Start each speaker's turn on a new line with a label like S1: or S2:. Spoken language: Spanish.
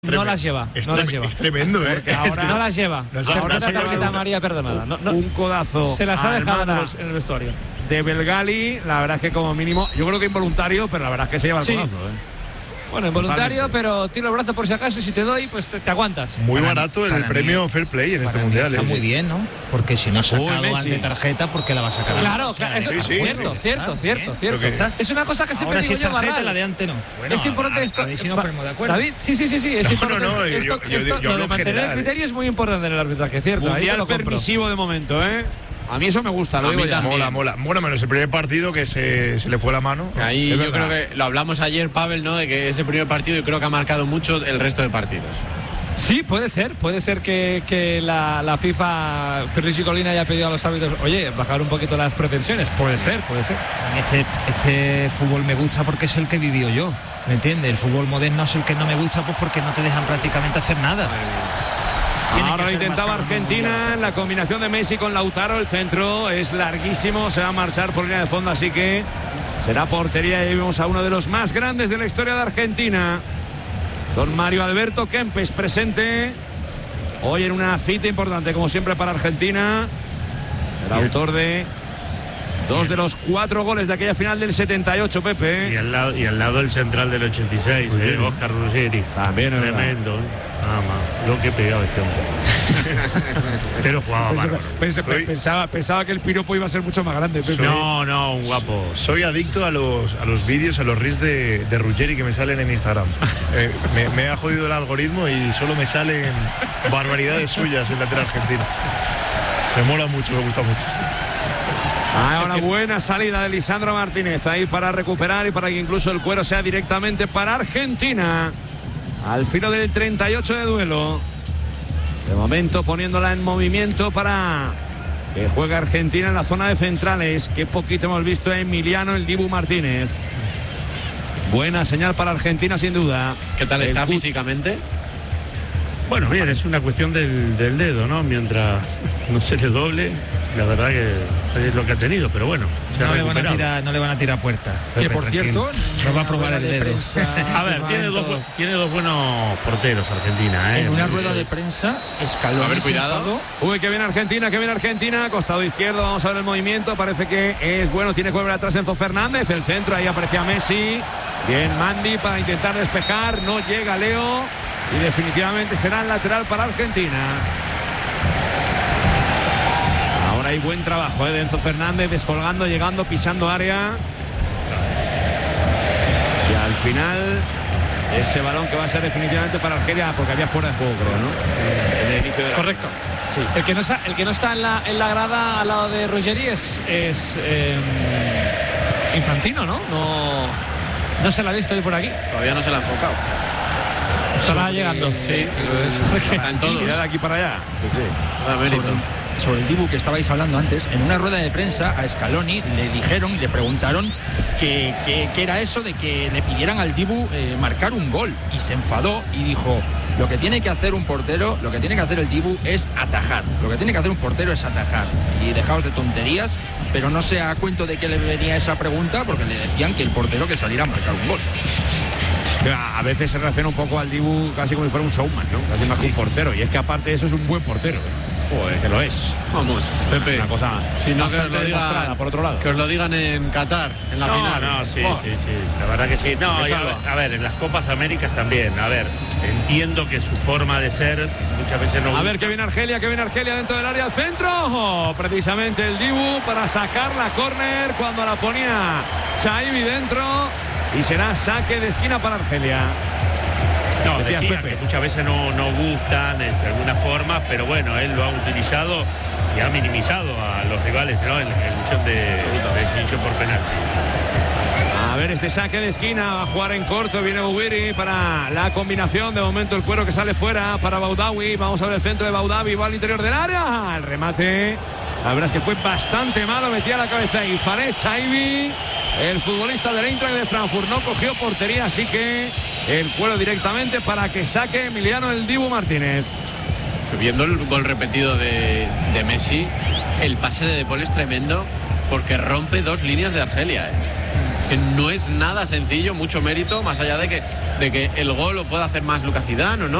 S1: No las lleva, no las lleva.
S2: Es tremendo, ¿eh?
S1: Porque ahora no las lleva.
S2: Ahora
S1: se tarjeta amarilla perdonada.
S3: Un codazo.
S1: Se las ha dejado en el vestuario.
S3: De Belgali, la verdad es que como mínimo, yo creo que involuntario, pero la verdad es que se lleva el codazo,
S1: Bueno, involuntario, pero tiro el brazo por si acaso y si te doy, pues te aguantas.
S2: Muy barato el premio Fair Play en este mundial.
S4: Está muy bien, ¿no? Porque si no ha sacado de tarjeta, ¿por qué la va a sacar?
S1: Claro, eso es cierto. Es una cosa que siempre digo yo, Barral.
S4: La de antes no.
S1: Bueno, es importante esto.
S4: Si no ponemos de acuerdo.
S1: David, sí, es importante. Esto, lo de mantener el criterio es muy importante en el arbitraje, cierto.
S3: Mundial permisivo de momento, ¿eh? A mí eso me gusta, lo digo ya.
S2: Mola. Bueno, menos el primer partido que se le fue la mano.
S5: Ahí yo creo que lo hablamos ayer, Pavel, ¿no? De que ese primer partido yo creo que ha marcado mucho el resto de partidos.
S1: Sí, puede ser que la FIFA, Pirri y Colina haya pedido a los árbitros, oye, bajar un poquito las pretensiones. Puede ser.
S4: Este fútbol me gusta porque es el que vivió yo, ¿me entiendes? El fútbol moderno es el que no me gusta, pues porque no te dejan prácticamente hacer nada.
S3: Ahora lo intentaba Argentina, la combinación de Messi con Lautaro, el centro es larguísimo, se va a marchar por línea de fondo, así que será portería y vemos a uno de los más grandes de la historia de Argentina, don Mario Alberto Kempes, presente hoy en una cita importante como siempre para Argentina, el autor de 2 de los 4 goles de aquella final del 78, Pepe.
S6: Y al lado el central del 86, Oscar Ruggeri.
S3: También es
S6: tremendo. Lo que pegaba este hombre. Pero jugaba mal.
S3: Pensaba que el piropo iba a ser mucho más grande, Pepe.
S6: No, un guapo.
S2: Soy adicto a los vídeos, a los reels de Ruggeri que me salen en Instagram. Me ha jodido el algoritmo y solo me salen barbaridades suyas en la tele argentina. Me mola mucho, me gusta mucho.
S3: Ahora buena salida de Lisandro Martínez ahí para recuperar y para que incluso el cuero sea directamente para Argentina al filo del 38 de duelo. De momento poniéndola en movimiento para que juegue Argentina en la zona de centrales. Qué poquito hemos visto a Emiliano el Dibu Martínez. Buena señal para Argentina sin duda.
S5: ¿Qué tal está físicamente?
S6: Bueno, bien, es una cuestión del dedo, ¿no? Mientras no se le doble, la verdad que es lo que ha tenido, pero bueno.
S4: No le van a tirar puertas.
S1: Que por cierto,
S4: no va a probar el dedo.
S6: A ver, tiene dos buenos porteros Argentina, ¿eh?
S4: En una rueda de prensa, Scaloni.
S5: A ver, cuidado.
S3: Uy, que viene Argentina, costado izquierdo, vamos a ver el movimiento, parece que es bueno, tiene que volver atrás Enzo Fernández, el centro, ahí aparecía Messi. Bien, Mandy para intentar despejar, no llega Leo. Y definitivamente será el lateral para Argentina. Ahora hay buen trabajo de Enzo Fernández, descolgando, llegando, pisando área. Y al final ese balón que va a ser definitivamente para Argelia, porque había fuera de juego, creo, ¿no? En el inicio de la...
S1: Correcto. Sí. El que no está en la grada al lado de Ruggeri es Infantino, ¿no? No se la ha visto hoy por aquí.
S5: Todavía no se la ha enfocado.
S1: Estará llegando.
S5: Sí, está en todos.
S3: Mirad de aquí para allá.
S4: Sobre el Dibu que estabais hablando antes, en una rueda de prensa a Scaloni le preguntaron qué era eso de que le pidieran al Dibu marcar un gol, y se enfadó y dijo: lo que tiene que hacer un portero, lo que tiene que hacer el Dibu es atajar, lo que tiene que hacer un portero es atajar, y dejaos de tonterías. Pero no sé a cuento de qué le venía esa pregunta, porque le decían que el portero que saliera a marcar un gol.
S3: A veces se reacciona un poco al Dibu casi como si fuera un showman, ¿no? Casi más que un portero. Y es que aparte de eso es un buen portero, ¿eh? Joder, que lo es.
S5: Vamos, Pepe.
S3: Una cosa
S5: si no,
S3: bastante demostrada, por otro lado.
S5: Que os lo digan en Qatar, en la final.
S6: No, sí. La verdad que sí. No, a ver, en las Copas Américas también. A ver, entiendo que su forma de ser muchas veces no...
S3: A ver, que viene Argelia dentro del área al centro. Precisamente el Dibu para sacar la córner cuando la ponía Chaibi dentro. Y será saque de esquina para Argelia.
S6: No, decía que muchas veces no gustan de alguna forma, pero bueno, él lo ha utilizado y ha minimizado a los rivales, ¿no? En la ejecución de definición por penal.
S3: A ver, este saque de esquina va a jugar en corto, viene Bouguiri para la combinación. De momento el cuero que sale fuera para Boudaoui. Vamos a ver el centro de Boudaoui, va al interior del área. El remate, la verdad es que fue bastante malo, metía la cabeza y Fares Chaibi, el futbolista del Eintracht de Frankfurt, no cogió portería, así que el cuero directamente para que saque Emiliano el Dibu Martínez.
S5: Viendo el gol repetido de Messi, el pase de De Paul es tremendo porque rompe 2 líneas de Argelia, ¿eh? que no es nada sencillo, mucho mérito, más allá de que el gol lo pueda hacer más Lucas Zidane o no.